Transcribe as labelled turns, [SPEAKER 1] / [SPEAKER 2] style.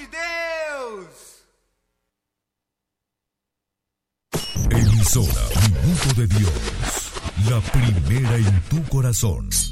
[SPEAKER 1] de Deus!
[SPEAKER 2] Emisora Minuto de Dios, la primera en tu corazón.